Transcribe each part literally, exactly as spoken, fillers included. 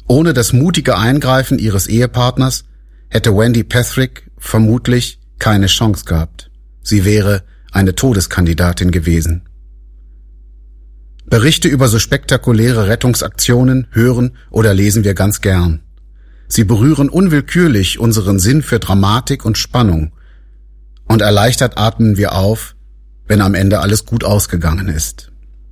Ohne das mutige Eingreifen ihres Ehepartners hätte Wendy Petherick vermutlich keine Chance gehabt. Sie wäre eine Todeskandidatin gewesen. Berichte über so spektakuläre Rettungsaktionen hören oder lesen wir ganz gern. Sie berühren unwillkürlich unseren Sinn für Dramatik und Spannung, und erleichtert atmen wir auf, wenn am Ende alles gut ausgegangen ist.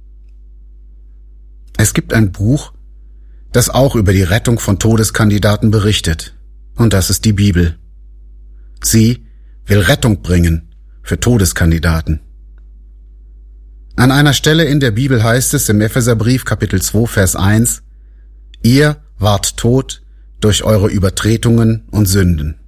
Es gibt ein Buch, das auch über die Rettung von Todeskandidaten berichtet, und das ist die Bibel. Sie will Rettung bringen für Todeskandidaten. An einer Stelle in der Bibel heißt es im Epheserbrief Kapitel zwei, Vers eins, ihr wart tot durch eure Übertretungen und Sünden.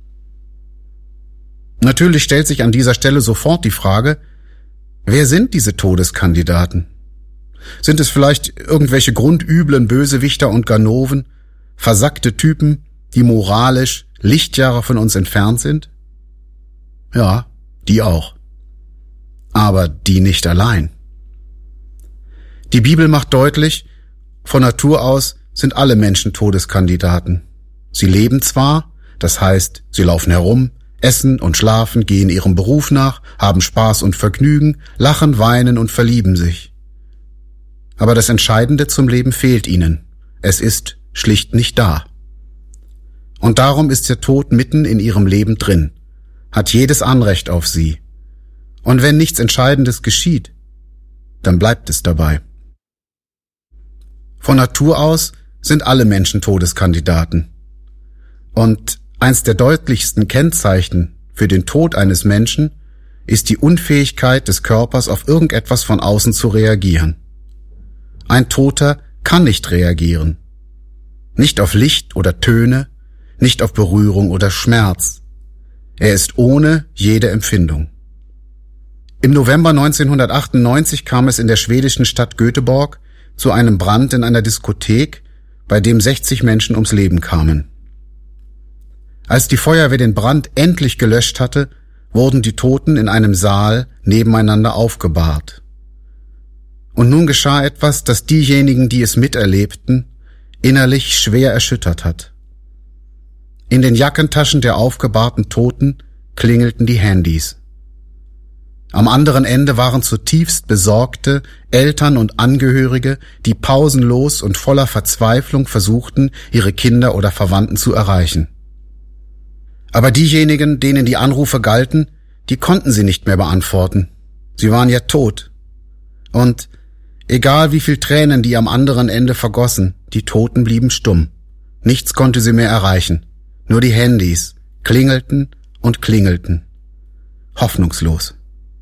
Natürlich stellt sich an dieser Stelle sofort die Frage, wer sind diese Todeskandidaten? Sind es vielleicht irgendwelche grundüblen Bösewichter und Ganoven, versackte Typen, die moralisch Lichtjahre von uns entfernt sind? Ja, die auch. Aber die nicht allein. Die Bibel macht deutlich, von Natur aus sind alle Menschen Todeskandidaten. Sie leben zwar, das heißt, sie laufen herum, essen und schlafen, gehen ihrem Beruf nach, haben Spaß und Vergnügen, lachen, weinen und verlieben sich. Aber das Entscheidende zum Leben fehlt ihnen. Es ist schlicht nicht da. Und darum ist der Tod mitten in ihrem Leben drin, hat jedes Anrecht auf sie. Und wenn nichts Entscheidendes geschieht, dann bleibt es dabei. Von Natur aus sind alle Menschen Todeskandidaten. Und eins der deutlichsten Kennzeichen für den Tod eines Menschen ist die Unfähigkeit des Körpers, auf irgendetwas von außen zu reagieren. Ein Toter kann nicht reagieren. Nicht auf Licht oder Töne, nicht auf Berührung oder Schmerz. Er ist ohne jede Empfindung. Im November neunzehnhundertachtundneunzig kam es in der schwedischen Stadt Göteborg zu einem Brand in einer Diskothek, bei dem sechzig Menschen ums Leben kamen. Als die Feuerwehr den Brand endlich gelöscht hatte, wurden die Toten in einem Saal nebeneinander aufgebahrt. Und nun geschah etwas, das diejenigen, die es miterlebten, innerlich schwer erschüttert hat. In den Jackentaschen der aufgebahrten Toten klingelten die Handys. Am anderen Ende waren zutiefst besorgte Eltern und Angehörige, die pausenlos und voller Verzweiflung versuchten, ihre Kinder oder Verwandten zu erreichen. Aber diejenigen, denen die Anrufe galten, die konnten sie nicht mehr beantworten. Sie waren ja tot. Und egal wie viel Tränen die am anderen Ende vergossen, die Toten blieben stumm. Nichts konnte sie mehr erreichen. Nur die Handys klingelten und klingelten. Hoffnungslos.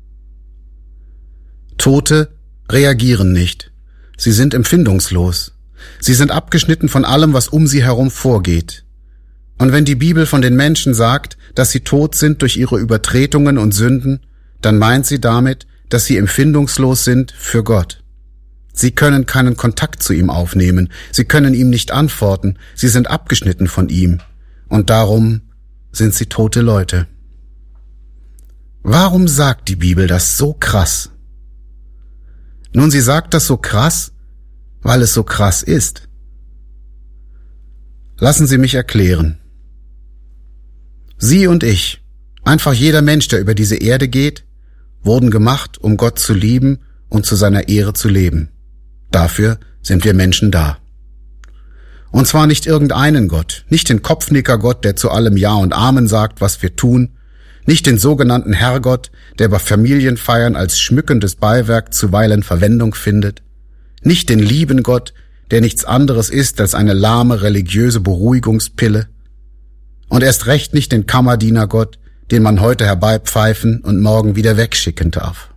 Tote reagieren nicht. Sie sind empfindungslos. Sie sind abgeschnitten von allem, was um sie herum vorgeht. Und wenn die Bibel von den Menschen sagt, dass sie tot sind durch ihre Übertretungen und Sünden, dann meint sie damit, dass sie empfindungslos sind für Gott. Sie können keinen Kontakt zu ihm aufnehmen. Sie können ihm nicht antworten. Sie sind abgeschnitten von ihm. Und darum sind sie tote Leute. Warum sagt die Bibel das so krass? Nun, sie sagt das so krass, weil es so krass ist. Lassen Sie mich erklären. Sie und ich, einfach jeder Mensch, der über diese Erde geht, wurden gemacht, um Gott zu lieben und zu seiner Ehre zu leben. Dafür sind wir Menschen da. Und zwar nicht irgendeinen Gott, nicht den Kopfnicker-Gott, der zu allem Ja und Amen sagt, was wir tun, nicht den sogenannten Herrgott, der bei Familienfeiern als schmückendes Beiwerk zuweilen Verwendung findet, nicht den lieben Gott, der nichts anderes ist als eine lahme religiöse Beruhigungspille, und erst recht nicht den Kammerdienergott, den man heute herbeipfeifen und morgen wieder wegschicken darf.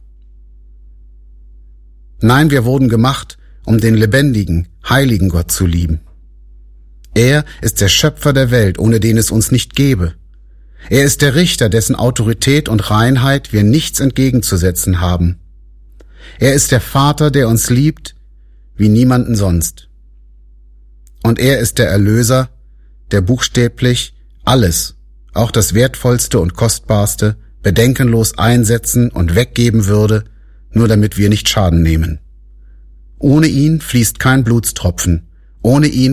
Nein, wir wurden gemacht, um den lebendigen, heiligen Gott zu lieben. Er ist der Schöpfer der Welt, ohne den es uns nicht gäbe. Er ist der Richter, dessen Autorität und Reinheit wir nichts entgegenzusetzen haben. Er ist der Vater, der uns liebt, wie niemanden sonst. Und er ist der Erlöser, der buchstäblich alles, auch das Wertvollste und Kostbarste, bedenkenlos einsetzen und weggeben würde, nur damit wir nicht Schaden nehmen. Ohne ihn fließt kein Blutstropfen, ohne ihn